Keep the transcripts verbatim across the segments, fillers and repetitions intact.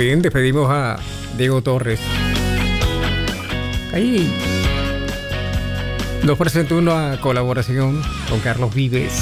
Bien, despedimos a Diego Torres. Ahí nos presentó una colaboración con Carlos Vives.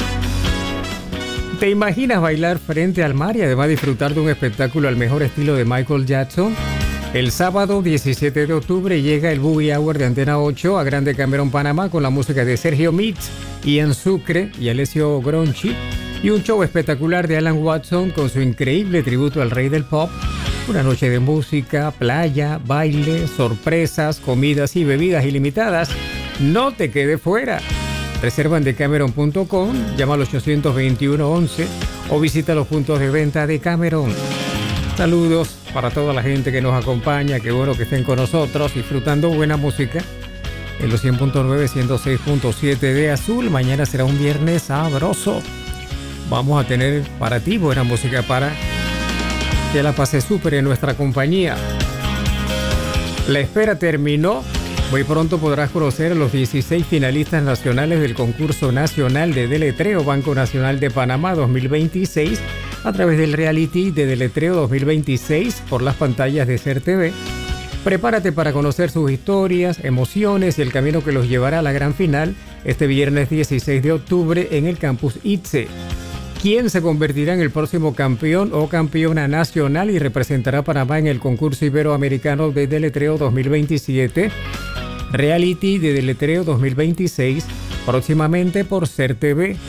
¿Te imaginas bailar frente al mar y además disfrutar de un espectáculo al mejor estilo de Michael Jackson? El sábado diecisiete de octubre llega el Boogie Hour de Antena ocho a Grande Camerón, Panamá, con la música de Sergio Mitz, Ian Sucre y Alessio Gronchi, y un show espectacular de Alan Watson con su increíble tributo al rey del pop. Una noche de música, playa, baile, sorpresas, comidas y bebidas ilimitadas. No te quedes fuera. Reserva en decameron punto com, llama al ochocientos veintiuno once o visita los puntos de venta de Cameron. Saludos para toda la gente que nos acompaña, qué bueno que estén con nosotros disfrutando buena música en los cien punto nueve, ciento seis punto siete de Azul. Mañana será un viernes sabroso. Vamos a tener para ti buena música para que la pases súper en nuestra compañía. La espera terminó. Muy pronto podrás conocer a los dieciséis finalistas nacionales del concurso nacional de deletreo Banco Nacional de Panamá dos mil veintiséis a través del reality de Deletreo dos mil veintiséis por las pantallas de C E R T V. Prepárate para conocer sus historias, emociones y el camino que los llevará a la gran final este viernes dieciséis de octubre en el campus I T S E. ¿Quién se convertirá en el próximo campeón o campeona nacional y representará a Panamá en el concurso iberoamericano de deletreo dos mil veintisiete? Reality de Deletreo dos mil veintiséis, próximamente por C E R T V.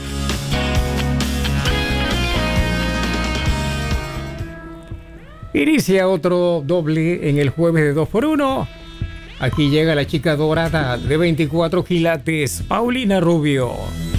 Inicia otro doble en el jueves de dos por uno. Aquí llega la chica dorada de veinticuatro quilates, Paulina Rubio.